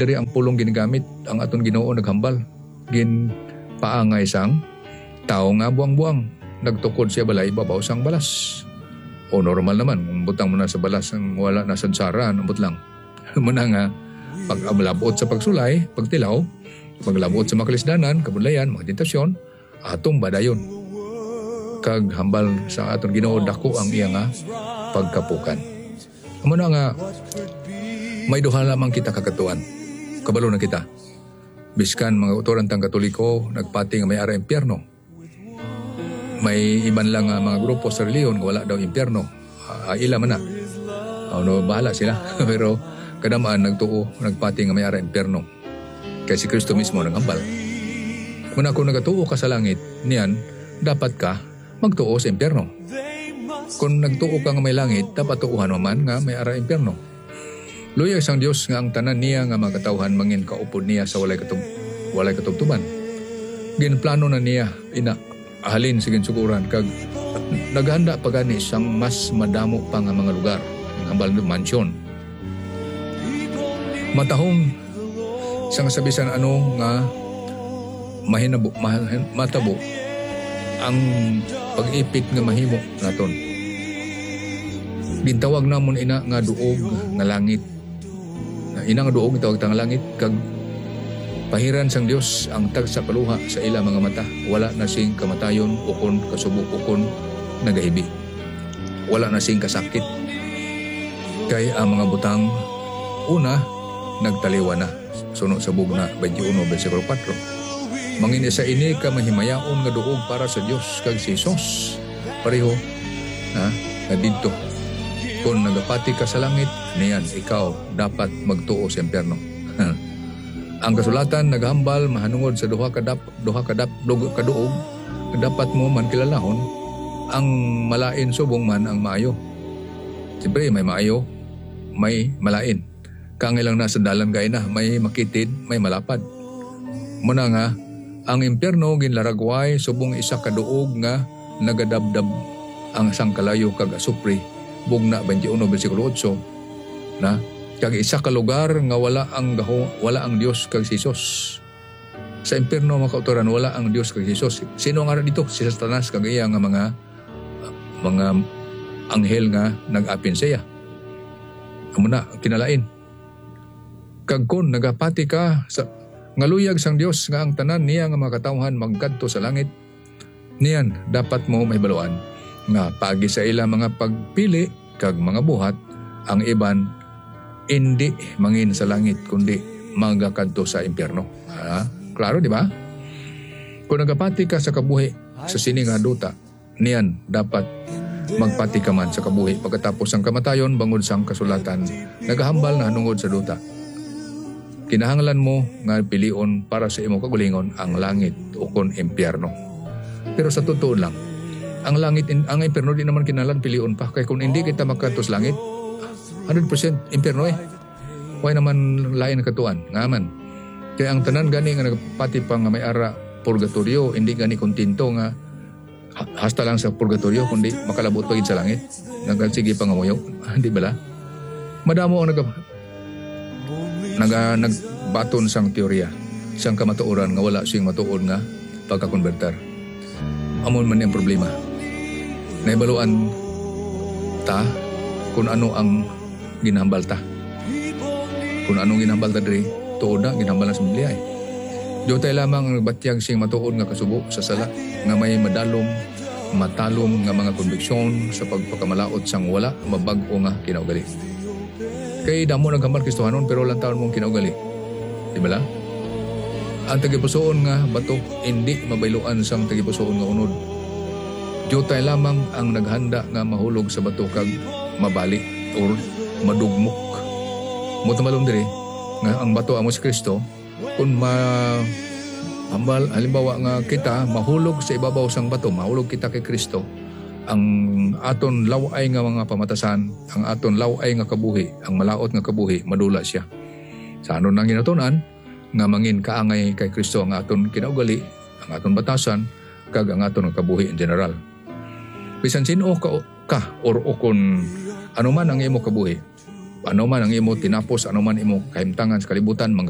diri ang pulong ginagamit, ang aton Ginoo naghambal. Paangay sang tao nga buang-buang. Nagtukod siya balay, babaw sang balas. O normal naman, kung butang mo na sa balas, ang wala na sansara, nabot lang. Muna nga, pag ablabot sa pagsulay, pagtilaw, paglabot sa makalisdanan, kabudlayan, meditasyon, atong badayon. Kag hambal sa aton Ginoo dako ang iya nga pagkapukan. Muna nga, may duha lamang kita kakatuan. Kabalo na kita. Biskan mga utoran tang Katoliko, nagpati nga may ara impyerno. May iban lang mga grupo sa reliyon nga wala daw impyerno. Ila man na. Ano, bahala sila. Pero kadamaan nagtuo, nagpati nga may ara impyerno. Kaya si Kristo mismo naghambal. Muna kung nagatuo ka sa langit, niyan, dapat ka magtuo sa impyerno. Kung nagtuo ka nga may langit, dapat tuuhan naman nga may ara impyerno. Luyag sang Dios nga ang tanan niya nga mga katawhan mangin kaupod niya sa walay katubtuban. Ginplano na niya ahalin sa ginsukuran kag naghanda pa gani sang mas madamo pa nga mga lugar ng hambal ng mansyon. Matahong sang sabisan ano nga matabo ang pag-ipit nga mahimo naton. Gintawag namon ina nga duog nga langit. Ina nga duog tawag tang langit kag pahiran sang Dios ang tag sa kaluha sa ila mga mata. Wala na sing kamatayon ukon kasubok ukon nagahibi. Wala na sing kasakit. Kay ang mga butang una nagtaliwa na. Suno sa bugna 21 bersikulo 4. Mangin sa ini ka mahimayaon nga duog para sa Dios kag si Jesus. Pareho na didto. Kung nagapati ka sa langit, niyan, ikaw dapat magtuo sa impyerno. Ang kasulatan naghambal mahanungod sa duha kaduog, dapat mo man kilalahon ang malain subong man ang maayo. Siyempre may maayo, may malain. Kangilang nasa dalan gay na, may makitid, may malapad. Muna nga, ang impyerno ginlaragway subong isa kaduog nga nagadabdab ang sangkalayo kag asupri. Bugna 21 bersikulo 8 na kag isa ka lugar nga wala ang Dios kag si Jesus. Sa impierno mga kautoran wala ang Dios kag si Jesus. Sino nga dito? Si Satanas kag iya nga mga anghel nga nag-apin siya. Amo na kinalain. Kag kun nagapati ka sa ngaluyag sang Dios nga ang tanan niya nga mga katawhan magkadto sa langit. Niyan dapat mo may baluan nga pagi sa ila mga pagpili kag mga buhat ang iban hindi mangin sa langit kundi magakadto sa impyerno. Klaro di ba? Kung nagapati ka sa kabuhi sa sini nga duta, niyan dapat magpati ka man sa kabuhi pagkatapos ang kamatayon bangod sang kasulatan nagahambal na hanungod sa duta. Kinahanglan mo nga pilion para sa imo kagulingon ang langit o kon impyerno. Pero sa totoo lang, ang langit, ang impyerno di naman kinalan pilion pa. Kaya kung hindi kita magkatos langit, 100% impyerno eh. Huwag naman lain na katuan. Nga man. Kaya ang tanan gani nga nagpati pa nga may ara purgatorio, hindi gani kontinto nga hasta lang sa purgatorio, kundi makalabot pagid sa langit. Nagsige pa nga muyo. Di bala? Madamo ang nagbaton sang teorya, sang kamatuoran nga wala siyang matuod nga pagkakonverter. Amon man yung problema. Naibaluan ta kung ano ang ginahambal ta. Kung anong ginahambal ta diri, tuod na ginahambal na sa Biblia eh. Diyo tayo lamang ang nagbatyag siyang matuod nga kasubo sa sala nga may matalom nga mga konviksyon sa pagpakamalaot sang wala mabag-o nga kinaugali. Kay damo naghambal Kristohanon pero lang taon mong kinaugali. Di ba la? Ang tagipusoon nga bato hindi mabayloan sang tagipusoon nga unod. Diyo tayo lamang ang naghanda nga mahulog sa bato kag mabali or madugmok. Mutamalong diri nga ang bato amo si Kristo kung hambal halimbawa nga kita mahulog sa ibabaw sang bato, mahulog kita kay Kristo, ang aton laway nga mga pamatasan, ang aton laway nga kabuhi, ang malaot nga kabuhi, madula siya. Sa ano nang ginatunan nga mangin kaangay kay Kristo ang aton kinaugali, ang aton batasan, kag ang aton kabuhi in general. Bisan sino ka or kung ano man ang imo kabuhi, ano man ang imo tinapos, ano man imo kahimtangan sa kalibutan,